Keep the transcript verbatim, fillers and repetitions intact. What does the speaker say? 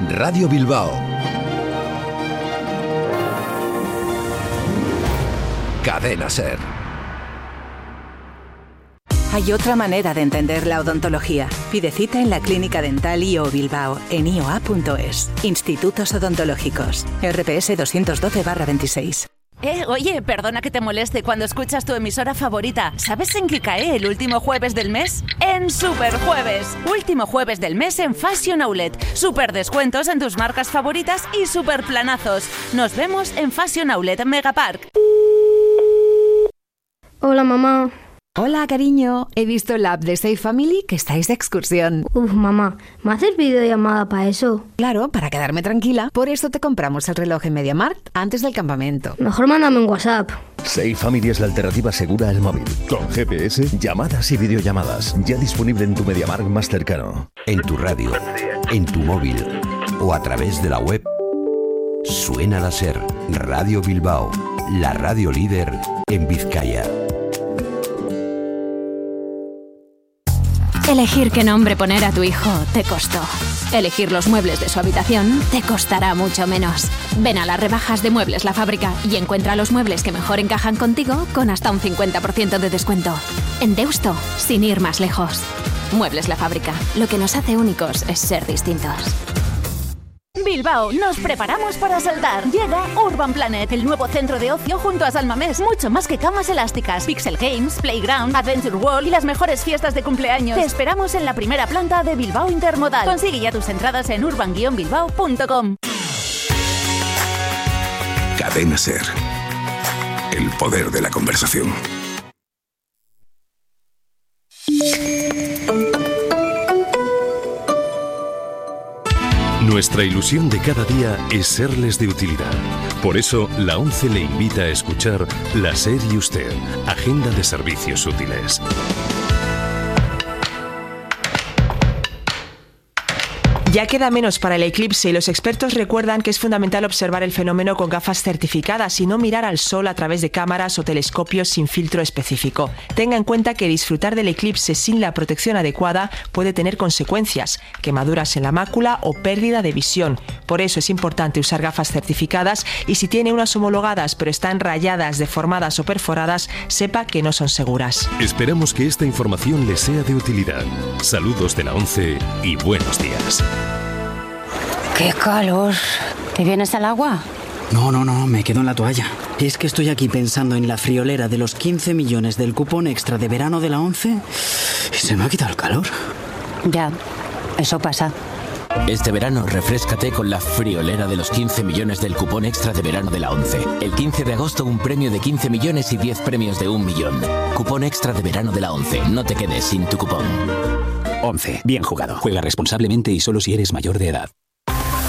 Radio Bilbao. Cadena SER. Hay otra manera de entender la odontología. Pide cita en la Clínica Dental I O Bilbao en i o a punto es. Institutos Odontológicos. R P S doscientos doce barra veintiséis. Eh, oye, perdona que te moleste cuando escuchas tu emisora favorita. ¿Sabes en qué cae el último jueves del mes? En Super Jueves. Último jueves del mes en Fashion Outlet. Super descuentos en tus marcas favoritas y super planazos. Nos vemos en Fashion Outlet Megapark. Hola, mamá. Hola, cariño. He visto en la app de Safe Family que estáis de excursión. Uf, mamá, ¿me haces videollamada para eso? Claro, para quedarme tranquila. Por eso te compramos el reloj en MediaMarkt antes del campamento. Mejor mándame un WhatsApp. Safe Family es la alternativa segura al móvil. Con G P S, llamadas y videollamadas. Ya disponible en tu MediaMarkt más cercano. En tu radio, en tu móvil o a través de la web. Suena la SER. Radio Bilbao. La radio líder en Vizcaya. Elegir qué nombre poner a tu hijo te costó. Elegir los muebles de su habitación te costará mucho menos. Ven a las rebajas de Muebles La Fábrica y encuentra los muebles que mejor encajan contigo con hasta un cincuenta por ciento de descuento. En Deusto, sin ir más lejos. Muebles La Fábrica. Lo que nos hace únicos es ser distintos. Bilbao, nos preparamos para saltar. Llega Urban Planet, el nuevo centro de ocio junto a Salmamés. Mucho más que camas elásticas, Pixel Games, Playground, Adventure World y las mejores fiestas de cumpleaños. Te esperamos en la primera planta de Bilbao Intermodal. Consigue ya tus entradas en urban guion bilbao punto com. Cadena SER. El poder de la conversación. Nuestra ilusión de cada día es serles de utilidad. Por eso, la ONCE le invita a escuchar La SER y Usted, Agenda de Servicios Útiles. Ya queda menos para el eclipse y los expertos recuerdan que es fundamental observar el fenómeno con gafas certificadas y no mirar al sol a través de cámaras o telescopios sin filtro específico. Tenga en cuenta que disfrutar del eclipse sin la protección adecuada puede tener consecuencias, quemaduras en la mácula o pérdida de visión. Por eso es importante usar gafas certificadas y si tiene unas homologadas pero están rayadas, deformadas o perforadas, sepa que no son seguras. Esperamos que esta información les sea de utilidad. Saludos de la ONCE y buenos días. ¡Qué calor! ¿Te vienes al agua? No, no, no, me quedo en la toalla. Es que estoy aquí pensando en la friolera de los quince millones del cupón extra de verano de la ONCE y se me ha quitado el calor. Ya, eso pasa. Este verano refréscate con la friolera de los quince millones del cupón extra de verano de la ONCE. El quince de agosto un premio de quince millones y diez premios de un millón. Cupón extra de verano de la ONCE. No te quedes sin tu cupón. ONCE. Bien jugado. Juega responsablemente y solo si eres mayor de edad.